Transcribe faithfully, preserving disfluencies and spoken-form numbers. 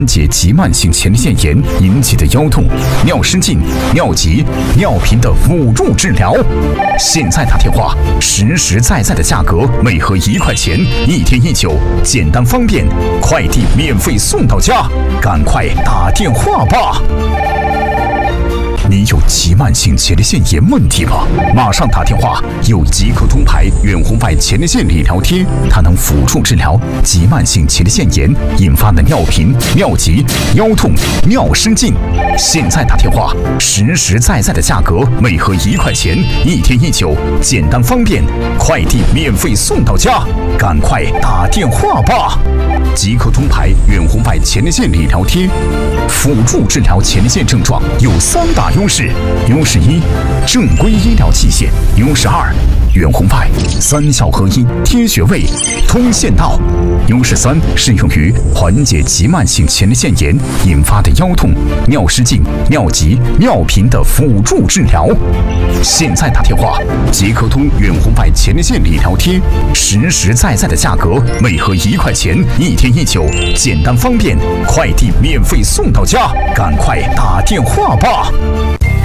解急慢性前列腺炎引起的腰痛、尿失禁、尿急、尿频的辅助治疗。现在打电话，实实在在的价格，每盒一块钱，一天一酒，简单方便，快递免费送到家，赶快打电话吧！你有急慢性前列腺炎问题吗？马上打电话！有即刻通牌远红外前列腺理疗贴，它能辅助治疗急慢性前列腺炎引发的尿频、尿急、腰痛、尿失禁。现在打电话，实实在在的价格，每盒一块钱，一天一酒，简单方便，快递免费送到家，赶快打电话吧！即刻通牌远红外前列腺理疗贴，辅助治疗前列腺症状有三大优势：优势一，正规医疗器械；优势二，远红外三效合一，贴穴位，通线道；优势三，适用于缓解急慢性前列腺炎引发的腰痛、尿失禁、尿急、尿频的辅助治疗。现在打电话，即刻通远红外前列腺理疗贴，实实在在的价格，每盒一块钱，一天一酒，简单方便，快递免费送到家，赶快打电话吧！